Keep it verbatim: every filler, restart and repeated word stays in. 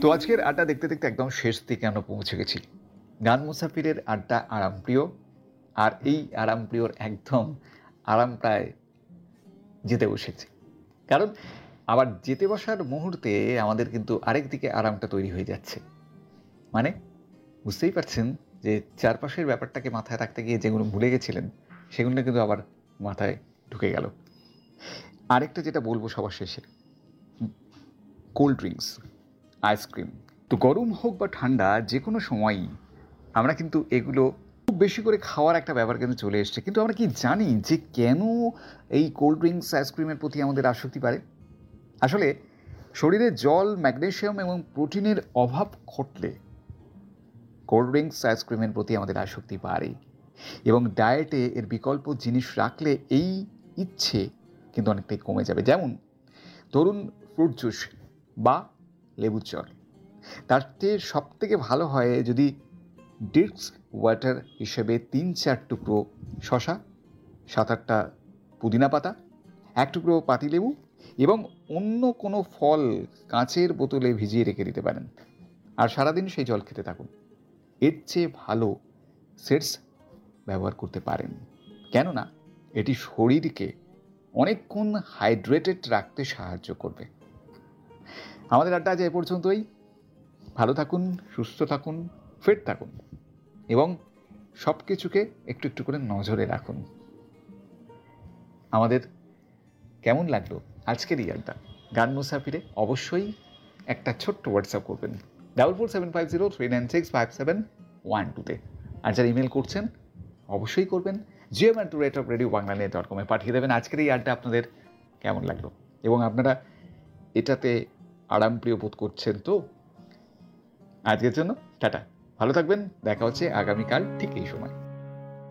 তো আজকের আড্ডা দেখতে দেখতে একদম শেষ দিকে আমরা পৌঁছে গেছি। গান মুসাফিরের আড্ডা আরামপ্রিয়, আর এই আরামপ্রিয়র একদম আরাম প্রায় যেতে বসেছে। কারণ আবার যেতে বসার মুহূর্তে আমাদের কিন্তু আরেক দিকে আরামটা তৈরি হয়ে যাচ্ছে। মানে বুঝতেই পারছেন যে চারপাশের ব্যাপারটাকে মাথায় রাখতে গিয়ে যেগুলো ভুলে গেছিলেন সেগুলো কিন্তু আবার মাথায় ঢুকে গেল। আরেকটা যেটা বলবো সবার শেষে, কোল্ড ড্রিঙ্কস, আইসক্রিম, তো গরম হোক বা ঠান্ডা যে কোনো সময়ই আমরা কিন্তু এগুলো খুব বেশি করে খাওয়ার একটা ব্যাপার কিন্তু চলে এসছে। কিন্তু আমরা কি জানি যে কেন এই কোল্ড ড্রিঙ্কস আইসক্রিমের প্রতি আমাদের আসক্তি বাড়ে? আসলে শরীরে জল, ম্যাগনেসিয়াম এবং প্রোটিনের অভাব ঘটলে কোল্ড ড্রিঙ্কস আইসক্রিমের প্রতি আমাদের আসক্তি বাড়ে, এবং ডায়েটে এর বিকল্প জিনিস রাখলে এই ইচ্ছে কিন্তু অনেকটাই কমে যাবে। যেমন ধরুন ফ্রুট জুস বা লেবুর জল, তার চেয়ে সব থেকে ভালো হয় যদি ডিটস ওয়াটার হিসেবে তিন চার টুকরো শশা, সাত আটটা পুদিনা পাতা, এক টুকরো পাতিলেবু এবং অন্য কোনো ফল কাঁচের বোতলে ভিজিয়ে রেখে দিতে পারেন, আর সারাদিন সেই জল খেতে থাকুন। এর চেয়ে ভালো সেটস ব্যবহার করতে পারেন, কেননা এটি শরীরকে অনেকক্ষণ হাইড্রেটেড রাখতে সাহায্য করবে। আমাদের আড্ডা আজ এ পর্যন্তই। ভালো থাকুন, সুস্থ থাকুন, ফিট থাকুন এবং সব কিছুকে একটু একটু করে নজরে রাখুন। আমাদের কেমন লাগলো আজকের এই আড্ডা? গান মুসাফিরে অবশ্যই একটা ছোট্ট হোয়াটসঅ্যাপ করবেন double four seven five zero three nine six five seven one টুতে। আর যারা ইমেল করছেন অবশ্যই করবেন GM at the rate of radio Bangla net dot কমে পাঠিয়ে দেবেন আজকের এই আড্ডা আপনাদের কেমন লাগলো এবং আপনারা এটাতে আরামপ্রিয় বোধ করছেন তো। আজকের জন্য টাটা, ভালো থাকবেন, দেখা হচ্ছে আগামীকাল ঠিক এই সময়।